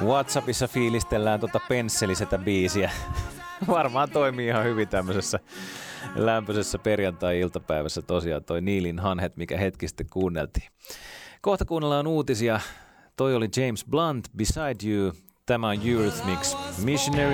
WhatsAppissa fiilistellään pensselisetä biisiä. Varmaan toimii ihan hyvin tämmöisessä lämpöisessä perjantai-iltapäivässä tosiaan toi Neilin Hanhet, mikä hetki sitten kuunneltiin. Kohta kuunnellaan uutisia. Toi oli James Blunt, Beside You. Tämä on Eurythmics, Missionary